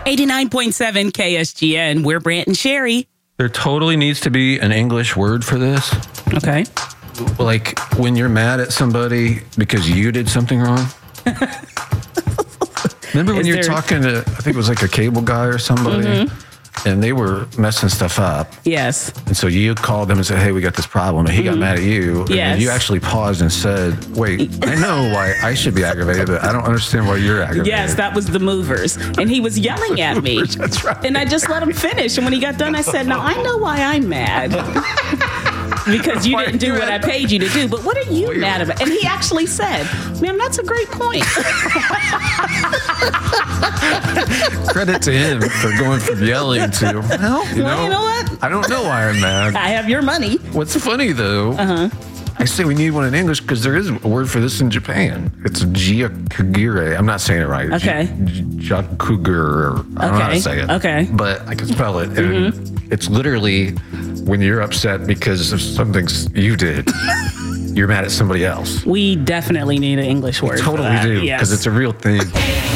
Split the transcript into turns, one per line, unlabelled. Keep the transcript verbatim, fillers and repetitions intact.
eighty-nine point seven K S G N. We're Brant and Sherry.
There totally needs to be an English word for this.
Okay.
Like when you're mad at somebody because you did something wrong. Remember when
Is
you were
there-
talking to, I think it was like a cable guy or somebody,
Mm-hmm.
and they were messing stuff up.
Yes.
And so you called them and said, hey, we got this problem. And he got mad at you. And
Yes.
then you actually paused and said, wait, I know why I should be aggravated, but I don't understand why you're aggravated.
Yes, that was the Movers. And he was yelling at me.
That's right.
And I just let him finish. And when he got done, I said, now I know why I'm mad. Because you
Why
didn't do
you
what
mad?
I paid you to do. But what are you
Wait.
mad about? And he actually said, ma'am, that's a great point.
Credit to him for going from yelling to, well, you,
Well,
know,
you know what?
I don't know why I'm mad.
I have your money.
What's funny, though, uh-huh. I say we need one in English because there is a word for this in Japan. It's gyakugure. I'm not saying it right.
Okay.
Gyakugure. I don't know how to
Okay.
say it.
Okay.
But I can spell it. And it's literally when you're upset because of something you did. You're mad at somebody else.
We definitely need an English word. for
Totally
that.
do.
Yes.
Because it's a real thing.